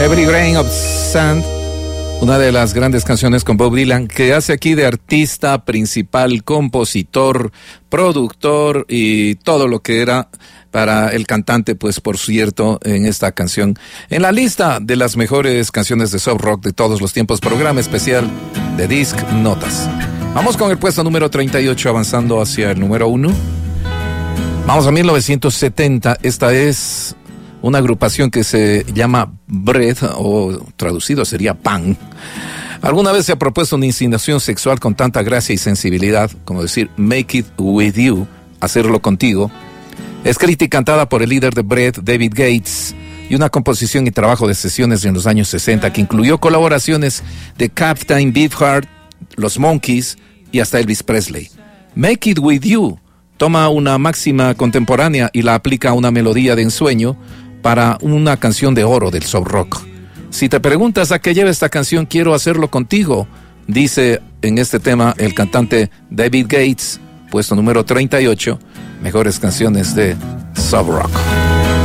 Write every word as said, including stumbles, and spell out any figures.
Every Grain of Sand, una de las grandes canciones con Bob Dylan, que hace aquí de artista principal, compositor, productor y todo lo que era para el cantante, pues por cierto, en esta canción. En la lista de las mejores canciones de soft rock de todos los tiempos, programa especial de Disc Notas. Vamos con el puesto número treinta y ocho, avanzando hacia el número uno. Vamos a mil novecientos setenta, esta es una agrupación que se llama Bread, o traducido sería Pan. ¿Alguna vez se ha propuesto una insinuación sexual con tanta gracia y sensibilidad, como decir Make It With You, hacerlo contigo? Escrita y cantada por el líder de Bread, David Gates, y una composición y trabajo de sesiones en los años sesenta que incluyó colaboraciones de Captain Beefheart, los Monkees y hasta Elvis Presley. Make It With You toma una máxima contemporánea y la aplica a una melodía de ensueño para una canción de oro del soft rock. Si te preguntas a qué lleva esta canción, quiero hacerlo contigo, dice en este tema el cantante David Gates, puesto número treinta y ocho, mejores canciones de soft rock.